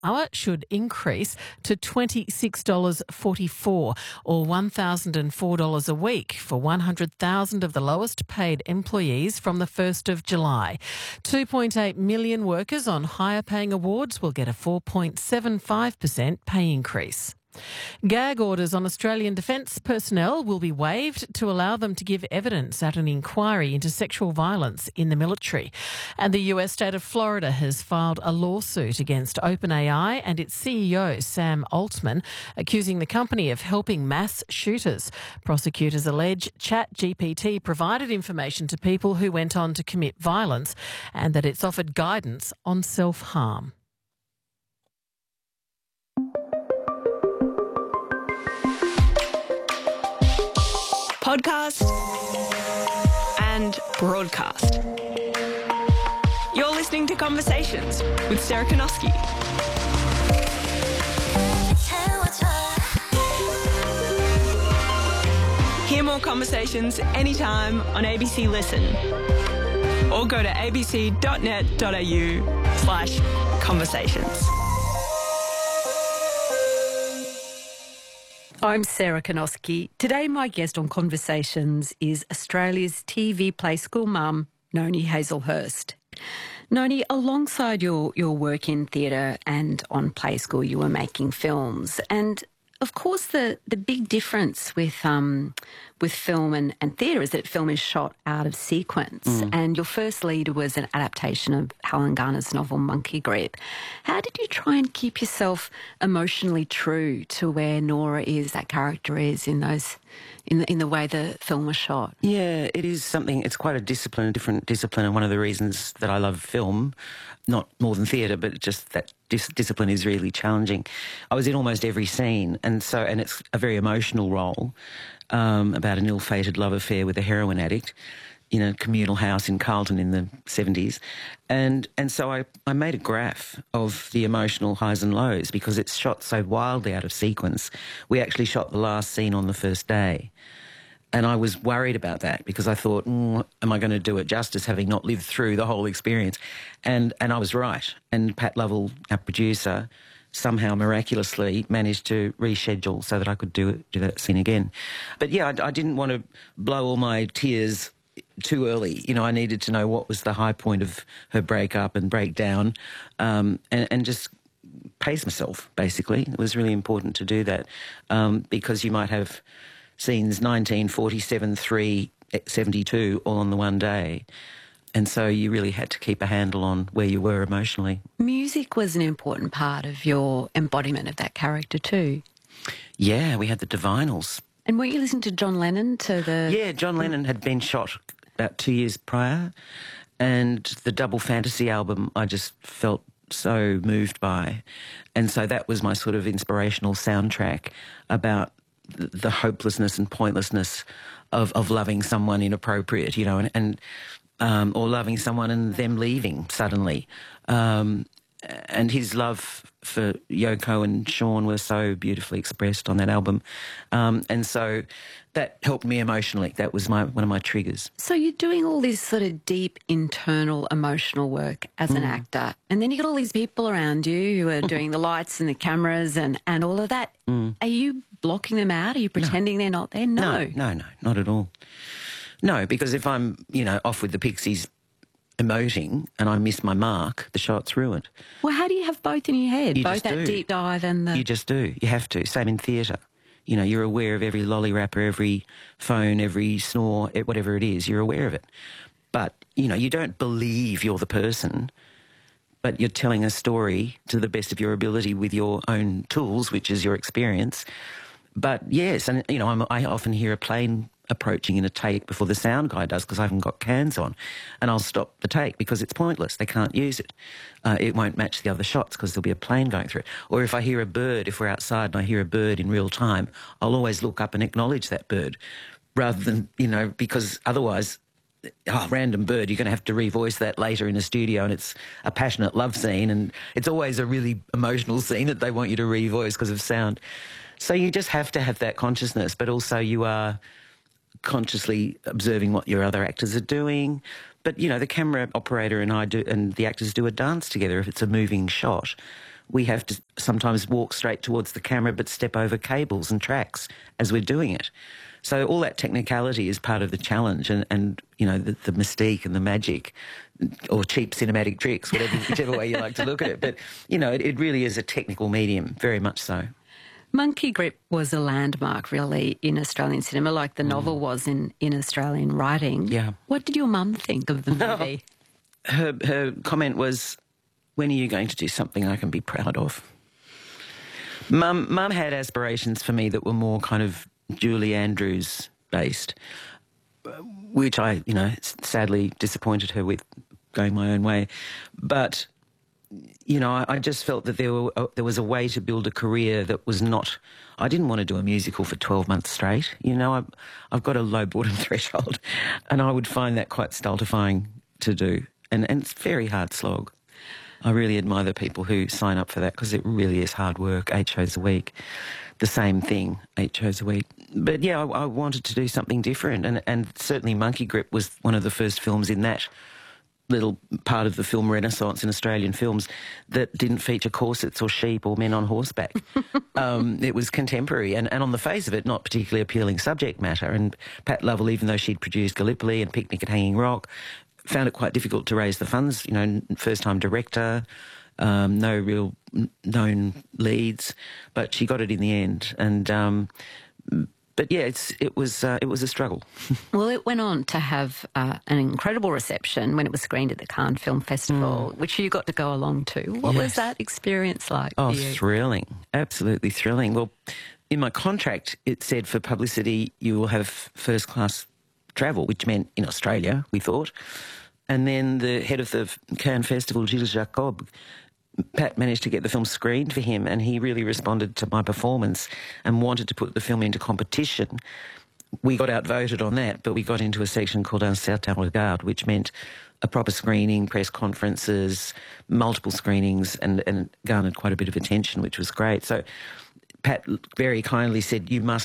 hour should increase to $26.44 or $1,004 a week for 100,000 of the lowest paid employees from the 1st of July. 2.8 million workers on higher paying awards will get a 4.75% pay increase. Gag orders on Australian Defence personnel will be waived to allow them to give evidence at an inquiry into sexual violence in the military. And the US state of Florida has filed a lawsuit against OpenAI and its CEO, Sam Altman, accusing the company of helping mass shooters. Prosecutors allege ChatGPT provided information to people who went on to commit violence and that it's offered guidance on self-harm. Podcast and broadcast. You're listening to Conversations with Sarah Konoski. Hear more conversations anytime on ABC Listen or go to abc.net.au/conversations. I'm Sarah Konoski. Today my guest on Conversations is Australia's TV Play School mum, Noni Hazlehurst. Noni, alongside your work in theatre and on Play School, you were making films. And of course the big difference with film and theatre is that film is shot out of sequence. And your first lead was an adaptation of Helen Garner's novel Monkey Grip. How did you try and keep yourself emotionally true to where Nora is, that character is, in the way the film was shot? Yeah, it is something, it's quite a discipline, a different discipline, and one of the reasons that I love film, not more than theatre, but just that discipline is really challenging. I was in almost every scene, and it's a very emotional role about an ill-fated love affair with a heroin addict in a communal house in Carlton in the 70s. And so I made a graph of the emotional highs and lows because it's shot so wildly out of sequence. We actually shot the last scene on the first day. And I was worried about that because I thought, am I going to do it justice having not lived through the whole experience? And I was right. And Pat Lovell, our producer, somehow miraculously managed to reschedule so that I could do that scene again. But yeah, I didn't want to blow all my tears too early. You know, I needed to know what was the high point of her breakup and breakdown, and just pace myself, basically. It was really important to do that because you might have scenes 19, 47, 3, 72 all on the one day. And so you really had to keep a handle on where you were emotionally. Music was an important part of your embodiment of that character too. Yeah, we had the Divinals. And weren't you listening to John Lennon? Yeah, John Lennon had been shot about 2 years prior, and the Double Fantasy album I just felt so moved by. And so that was my sort of inspirational soundtrack about the hopelessness and pointlessness of loving someone inappropriate, you know, or loving someone and them leaving suddenly. And his love for Yoko and Sean were so beautifully expressed on that album. And so that helped me emotionally. That was one of my triggers. So you're doing all this sort of deep internal emotional work as an actor, and then you got all these people around you who are doing the lights and the cameras and all of that. Are you blocking them out? Are you pretending they're not there? No, not at all. No, because if I'm, off with the Pixies emoting and I miss my mark, the shot's ruined. Well, how do you have both in your head? You both that do. Deep dive and the... You just do. You have to. Same in theatre. You know, you're aware of every lolly wrapper, every phone, every snore, whatever it is, you're aware of it. But, you don't believe you're the person, but you're telling a story to the best of your ability with your own tools, which is your experience. But, yes, and, I often hear a plane approaching in a take before the sound guy does because I haven't got cans on, and I'll stop the take because it's pointless. They can't use it. It won't match the other shots because there'll be a plane going through it. Or if I hear a bird, if we're outside and I hear a bird in real time, I'll always look up and acknowledge that bird rather than, because otherwise, random bird, you're going to have to revoice that later in a studio, and it's a passionate love scene, and it's always a really emotional scene that they want you to revoice because of sound. So you just have to have that consciousness, but also you are consciously observing what your other actors are doing. But, the camera operator and I do, and the actors do a dance together if it's a moving shot. we have to sometimes walk straight towards the camera but step over cables and tracks as we're doing it. So all that technicality is part of the challenge and you know, the mystique and the magic, or cheap cinematic tricks, whichever way you like to look at it. But, you know, it really is a technical medium, very much so. Monkey Grip was a landmark, really, in Australian cinema, like the novel was in Australian writing. Yeah. What did your mum think of the movie? Her comment was, when are you going to do something I can be proud of? Mum had aspirations for me that were more kind of Julie Andrews based, which I, you know, sadly disappointed her with, going my own way. But, you know, I just felt that there was a way to build a career that was not... I didn't want to do a musical for 12 months straight. You know, I've got a low boredom threshold, and I would find that quite stultifying to do. And it's a very hard slog. I really admire the people who sign up for that, because it really is hard work, 8 shows a week. The same thing, 8 shows a week. But yeah, I wanted to do something different, and certainly Monkey Grip was one of the first films in that little part of the film renaissance in Australian films that didn't feature corsets or sheep or men on horseback. It was contemporary and on the face of it, not particularly appealing subject matter. And Pat Lovell, even though she'd produced Gallipoli and Picnic at Hanging Rock, found it quite difficult to raise the funds. You know, first-time director, no real known leads, but she got it in the end. And but yeah, it was a struggle. Well, it went on to have an incredible reception when it was screened at the Cannes Film Festival, which you got to go along to. What was that experience like for you? Thrilling, absolutely thrilling. Well, in my contract, it said for publicity you will have first-class travel, which meant in Australia, we thought. And then the head of the Cannes Festival, Gilles Jacob, Pat managed to get the film screened for him, and he really responded to my performance and wanted to put the film into competition. We got outvoted on that, but we got into a section called Un Certain Regard, which meant a proper screening, press conferences, multiple screenings, and garnered quite a bit of attention, which was great. So Pat very kindly said, you must